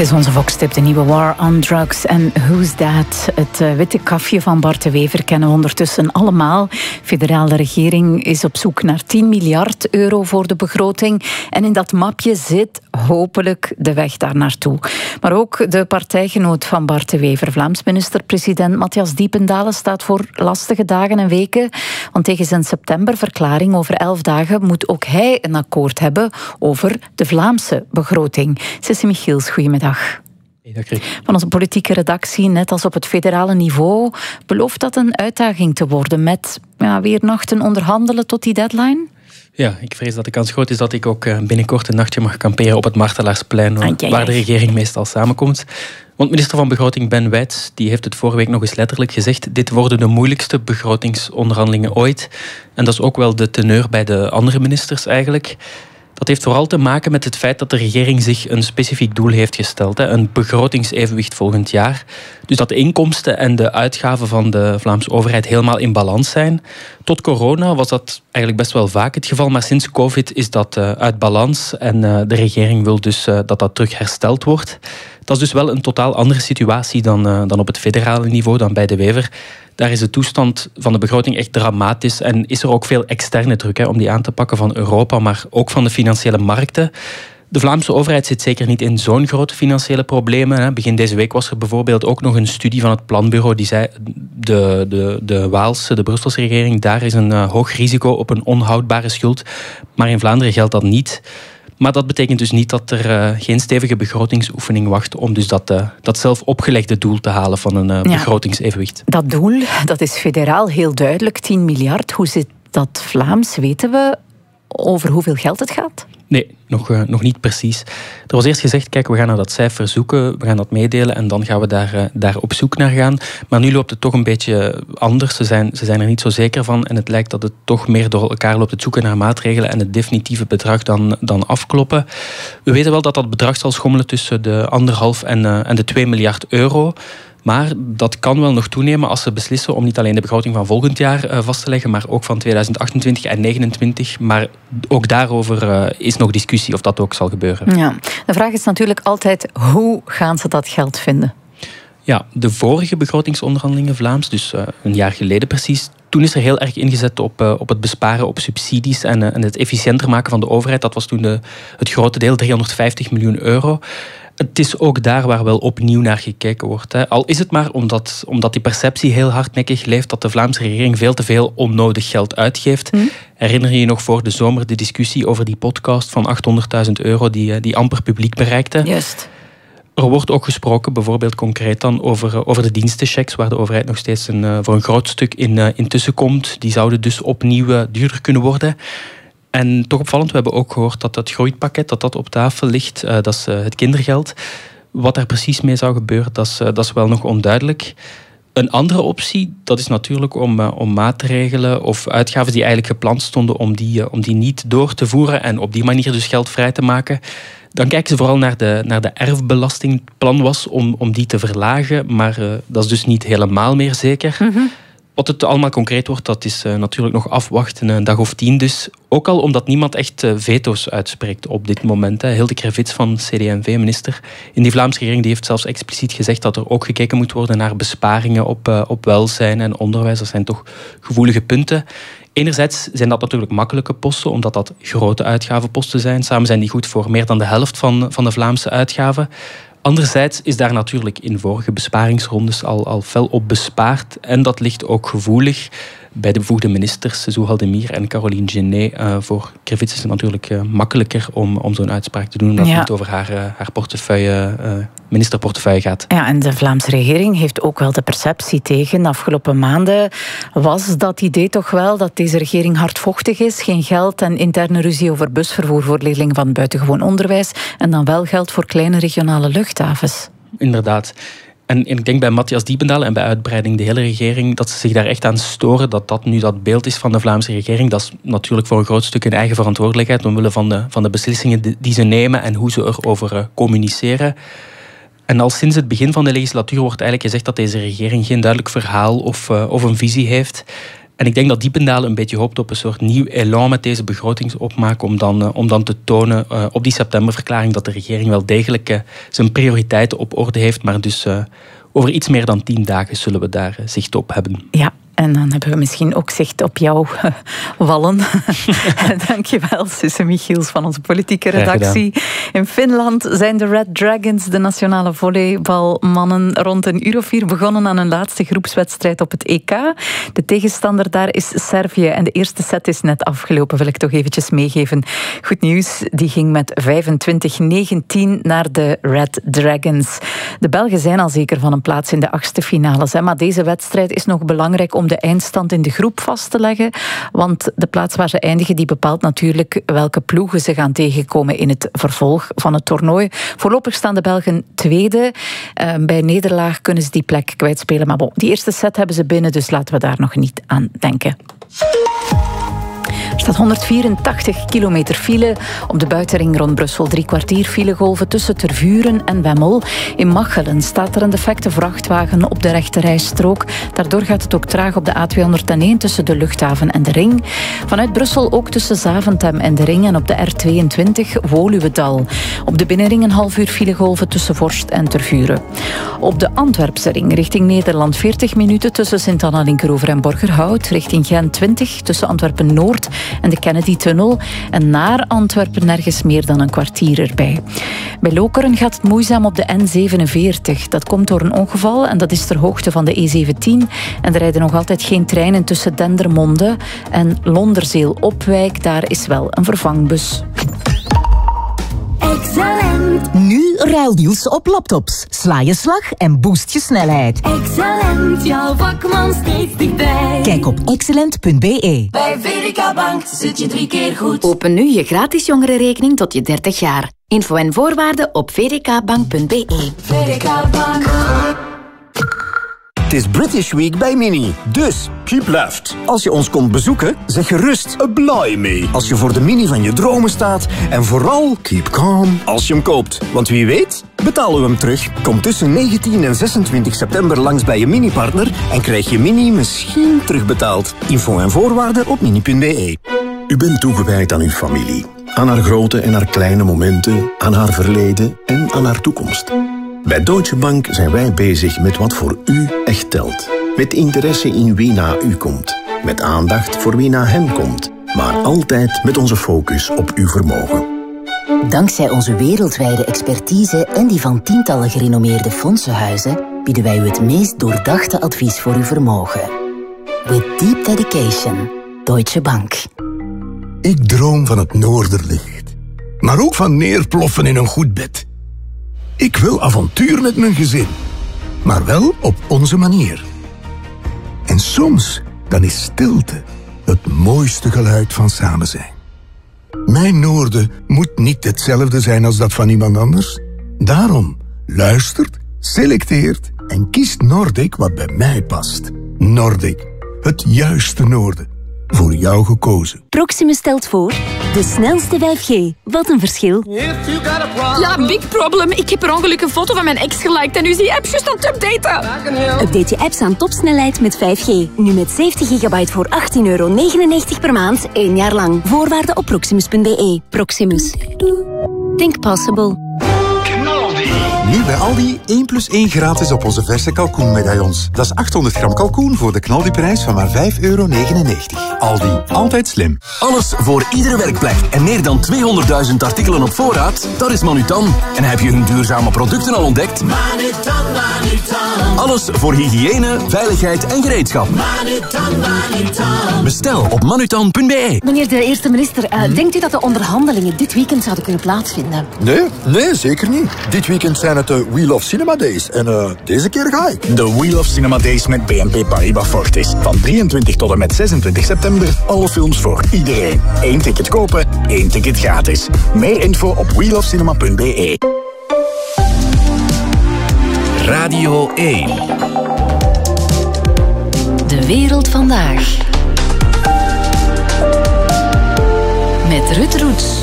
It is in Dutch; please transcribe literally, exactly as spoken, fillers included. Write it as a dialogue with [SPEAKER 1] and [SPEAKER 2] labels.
[SPEAKER 1] is onze Vox-tip, de nieuwe War on Drugs en Who's That? Het uh, witte kafje van Bart de Wever kennen we ondertussen allemaal. De federale regering is op zoek naar tien miljard euro voor de begroting. En in dat mapje zit hopelijk de weg daar naartoe. Maar ook de partijgenoot van Bart de Wever, Vlaams minister-president Matthias Diependalen, staat voor lastige dagen en weken. Want tegen zijn septemberverklaring over elf dagen moet ook hij een akkoord hebben over de Vlaamse begroting. Sissi Michiels, goedemiddag. Van onze politieke redactie, net als op het federale niveau, belooft dat een uitdaging te worden met ja, weer nachten onderhandelen tot die deadline?
[SPEAKER 2] Ja, ik vrees dat de kans groot is dat ik ook binnenkort een nachtje mag kamperen op het Martelaarsplein, ah, ja, ja. waar de regering meestal samenkomt. Want minister van Begroting Ben Wijts die heeft het vorige week nog eens letterlijk gezegd: dit worden de moeilijkste begrotingsonderhandelingen ooit. En dat is ook wel de teneur bij de andere ministers eigenlijk. Dat heeft vooral te maken met het feit dat de regering zich een specifiek doel heeft gesteld. Hè, een begrotingsevenwicht volgend jaar. Dus dat de inkomsten en de uitgaven van de Vlaamse overheid helemaal in balans zijn. Tot corona was dat eigenlijk best wel vaak het geval, maar sinds COVID is dat uh, uit balans. En uh, de regering wil dus uh, dat dat terug hersteld wordt. Dat is dus wel een totaal andere situatie dan, uh, dan op het federale niveau, dan bij de Wever. Daar is de toestand van de begroting echt dramatisch en is er ook veel externe druk hè, om die aan te pakken van Europa, maar ook van de financiële markten. De Vlaamse overheid zit zeker niet in zo'n grote financiële problemen. Hè. Begin deze week was er bijvoorbeeld ook nog een studie van het Planbureau die zei de, de, de Waalse, de Brusselse regering, daar is een uh, hoog risico op een onhoudbare schuld. Maar in Vlaanderen geldt dat niet. Maar dat betekent dus niet dat er uh, geen stevige begrotingsoefening wacht om dus dat, uh, dat zelf opgelegde doel te halen van een uh, ja, begrotingsevenwicht.
[SPEAKER 1] Dat doel, dat is federaal heel duidelijk, tien miljard. Hoe zit dat Vlaams? Weten we over hoeveel geld het gaat?
[SPEAKER 2] Nee, nog, uh, nog niet precies. Er was eerst gezegd, kijk, we gaan naar dat cijfer zoeken, we gaan dat meedelen en dan gaan we daar, uh, daar op zoek naar gaan. Maar nu loopt het toch een beetje anders. Ze zijn, ze zijn er niet zo zeker van en het lijkt dat het toch meer door elkaar loopt, het zoeken naar maatregelen en het definitieve bedrag dan, dan afkloppen. We weten wel dat dat bedrag zal schommelen tussen de anderhalf en, uh, en de twee miljard euro. Maar dat kan wel nog toenemen als ze beslissen om niet alleen de begroting van volgend jaar vast te leggen, maar ook van tweeduizend achtentwintig en negenentwintig. Maar ook daarover uh, is nog discussie of dat ook zal gebeuren.
[SPEAKER 1] Ja. De vraag is natuurlijk altijd, hoe gaan ze dat geld vinden?
[SPEAKER 2] Ja, de vorige begrotingsonderhandelingen Vlaams, dus uh, een jaar geleden precies, toen is er heel erg ingezet op, uh, op het besparen op subsidies en, uh, en het efficiënter maken van de overheid. Dat was toen de, het grote deel, driehonderdvijftig miljoen euro. Het is ook daar waar wel opnieuw naar gekeken wordt. Hè. Al is het maar omdat, omdat die perceptie heel hardnekkig leeft dat de Vlaamse regering veel te veel onnodig geld uitgeeft. Hm? Herinner je je nog voor de zomer de discussie over die podcast van achthonderdduizend euro die, die amper publiek bereikte?
[SPEAKER 1] Juist.
[SPEAKER 2] Er wordt ook gesproken, bijvoorbeeld concreet dan, over, over de dienstenchecks, waar de overheid nog steeds een, voor een groot stuk in, in tussenkomt. Die zouden dus opnieuw duurder kunnen worden. En toch opvallend, we hebben ook gehoord dat dat groeipakket dat dat op tafel ligt, uh, dat is uh, het kindergeld. Wat daar precies mee zou gebeuren, dat is, uh, dat is wel nog onduidelijk. Een andere optie, dat is natuurlijk om, uh, om maatregelen of uitgaven die eigenlijk gepland stonden om die, uh, om die niet door te voeren en op die manier dus geld vrij te maken. Dan kijken ze vooral naar de, naar de erfbelasting. Het plan was om, om die te verlagen, maar uh, dat is dus niet helemaal meer zeker. Mm-hmm. Wat het allemaal concreet wordt, dat is uh, natuurlijk nog afwachten, een dag of tien dus. Ook al omdat niemand echt uh, veto's uitspreekt op dit moment. Hè. Hilde Krevits van C D en V, minister in die Vlaamse regering, die heeft zelfs expliciet gezegd dat er ook gekeken moet worden naar besparingen op, uh, op welzijn en onderwijs. Dat zijn toch gevoelige punten. Enerzijds zijn dat natuurlijk makkelijke posten, omdat dat grote uitgavenposten zijn. Samen zijn die goed voor meer dan de helft van, van de Vlaamse uitgaven. Anderzijds is daar natuurlijk in vorige besparingsrondes al, al fel op bespaard. En dat ligt ook gevoelig bij de bevoegde ministers, Zouhal Demir en Caroline Genet. Uh, voor Krevits is het natuurlijk uh, makkelijker om, om zo'n uitspraak te doen, omdat ja. het niet over haar, uh, haar portefeuille, uh, ministerportefeuille gaat.
[SPEAKER 1] Ja, en de Vlaamse regering heeft ook wel de perceptie tegen. De afgelopen maanden was dat idee toch wel dat deze regering hardvochtig is. Geen geld en interne ruzie over busvervoer voor leerlingen van buitengewoon onderwijs. En dan wel geld voor kleine regionale luchthavens.
[SPEAKER 2] Inderdaad. En ik denk bij Matthias Diependalen en bij uitbreiding de hele regering dat ze zich daar echt aan storen dat dat nu dat beeld is van de Vlaamse regering. Dat is natuurlijk voor een groot stuk hun eigen verantwoordelijkheid omwille van de, van de beslissingen die ze nemen en hoe ze erover uh, communiceren. En al sinds het begin van de legislatuur wordt eigenlijk gezegd dat deze regering geen duidelijk verhaal of, uh, of een visie heeft. En ik denk dat Diependalen een beetje hoopt op een soort nieuw elan met deze begrotingsopmaak om dan, uh, om dan te tonen uh, op die septemberverklaring dat de regering wel degelijk uh, zijn prioriteiten op orde heeft, maar dus uh, over iets meer dan tien dagen zullen we daar uh, zicht op hebben.
[SPEAKER 1] Ja. En dan hebben we misschien ook zicht op jouw uh, wallen. Dankjewel, Susse Michiels van onze politieke redactie. In Finland zijn de Red Dragons, de nationale volleybalmannen, rond een uur of vier begonnen aan hun laatste groepswedstrijd op het E K. De tegenstander daar is Servië en de eerste set is net afgelopen, wil ik toch eventjes meegeven. Goed nieuws, die ging met vijfentwintig negentien naar de Red Dragons. De Belgen zijn al zeker van een plaats in de achtste finales, hè, maar deze wedstrijd is nog belangrijk om de eindstand in de groep vast te leggen. Want de plaats waar ze eindigen, die bepaalt natuurlijk welke ploegen ze gaan tegenkomen in het vervolg van het toernooi. Voorlopig staan de Belgen tweede. Uh, bij nederlaag kunnen ze die plek kwijtspelen. Maar bon, die eerste set hebben ze binnen, dus laten we daar nog niet aan denken. Er staat honderdvierentachtig kilometer file op de buitenring rond Brussel. Drie kwartier filegolven tussen Tervuren en Wemmel. In Machelen staat er een defecte vrachtwagen op de rechterrijstrook. Daardoor gaat het ook traag op de A tweehonderdéén tussen de luchthaven en de Ring. Vanuit Brussel ook tussen Zaventem en de Ring en op de R tweeëntwintig Woluwedal. Op de binnenring een half uur filegolven tussen Vorst en Tervuren. Op de Antwerpse ring richting Nederland veertig minuten tussen Sint-Anna Linkeroever en Borgerhout. Richting Gent twintig tussen Antwerpen-Noord en de Kennedy-tunnel. En naar Antwerpen nergens meer dan een kwartier erbij. Bij Lokeren gaat het moeizaam op de N zevenenveertig. Dat komt door een ongeval en dat is ter hoogte van de E zeventien. En er rijden nog altijd geen treinen tussen Dendermonde en Londerzeel-Opwijk. Daar is wel een vervangbus.
[SPEAKER 3] Excellent. Nu ruildeals op laptops. Sla je slag en boost je snelheid.
[SPEAKER 4] Excellent, jouw vakman steeds dichtbij.
[SPEAKER 3] Kijk op excellent punt b e.
[SPEAKER 4] Bij V D K Bank zit je drie keer goed.
[SPEAKER 5] Open nu je gratis jongerenrekening tot je dertig jaar. Info en voorwaarden op v d k bank punt b e.
[SPEAKER 4] V D K Bank.
[SPEAKER 6] Het is British Week bij Mini. Dus, keep left. Als je ons komt bezoeken, zeg gerust blij mee. Als je voor de Mini van je dromen staat. En vooral, keep calm als je hem koopt. Want wie weet, betalen we hem terug. Kom tussen negentien en zesentwintig september langs bij je Mini-partner en krijg je Mini misschien terugbetaald. Info en voorwaarden op mini punt b e.
[SPEAKER 7] U bent toegewijd aan uw familie. Aan haar grote en haar kleine momenten, aan haar verleden en aan haar toekomst. Bij Deutsche Bank zijn wij bezig met wat voor u echt telt. Met interesse in wie na u komt. Met aandacht voor wie na hen komt. Maar altijd met onze focus op uw vermogen.
[SPEAKER 8] Dankzij onze wereldwijde expertise en die van tientallen gerenommeerde fondsenhuizen bieden wij u het meest doordachte advies voor uw vermogen. With deep dedication. Deutsche Bank.
[SPEAKER 9] Ik droom van het noorderlicht. Maar ook van neerploffen in een goed bed. Ik wil avontuur met mijn gezin. Maar wel op onze manier. En soms, dan is stilte het mooiste geluid van samen zijn. Mijn noorden moet niet hetzelfde zijn als dat van iemand anders. Daarom luistert, selecteert en kiest Nordic wat bij mij past. Nordic, het juiste noorden. Voor jou gekozen.
[SPEAKER 10] Proximus stelt voor de snelste vijf G. Wat een verschil.
[SPEAKER 11] Ja, big problem. Ik heb per ongeluk een foto van mijn ex geliked en nu is die app juist aan het updaten.
[SPEAKER 10] Update je apps aan topsnelheid met vijf G. Nu met zeventig gigabyte voor achttien euro negenennegentig per maand, één jaar lang. Voorwaarden op proximus punt b e. Proximus. Think possible.
[SPEAKER 12] Nu bij Aldi één plus één gratis op onze verse kalkoenmedaillons. Dat is achthonderd gram kalkoen voor de knaldiprijs van maar vijf euro negenennegentig. Aldi, altijd slim.
[SPEAKER 13] Alles voor iedere werkplek en meer dan tweehonderdduizend artikelen op voorraad? Dat is Manutan. En heb je hun duurzame producten al ontdekt?
[SPEAKER 4] Manutan, Manutan.
[SPEAKER 13] Alles voor hygiëne, veiligheid en gereedschap.
[SPEAKER 4] Manutan, Manutan.
[SPEAKER 13] Bestel op manutan punt b e.
[SPEAKER 10] Meneer de eerste minister, uh, hmm? denkt u dat de onderhandelingen dit weekend zouden kunnen plaatsvinden?
[SPEAKER 9] Nee, nee, zeker niet. Dit weekend zijn het de Wheel of Cinema Days. En uh, deze keer ga ik.
[SPEAKER 14] De Wheel of Cinema Days met B N P Paribas Fortis. Van drieëntwintig tot en met zesentwintig september. Alle films voor iedereen. Eén ticket kopen, één ticket gratis. Meer info op wheel of cinema punt b e.
[SPEAKER 15] Radio één.
[SPEAKER 5] De wereld vandaag. Met Ruud Roets.